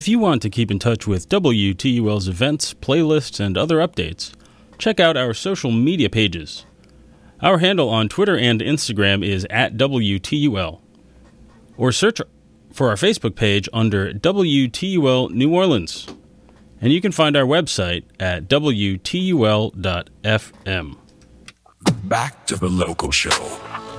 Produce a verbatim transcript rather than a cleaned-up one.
If you want to keep in touch with W T U L's events, playlists, and other updates, check out our social media pages. Our handle on Twitter and Instagram is at W T U L, or search for our Facebook page under W T U L New Orleans. And you can find our website at W T U L dot F M. Back to the local show.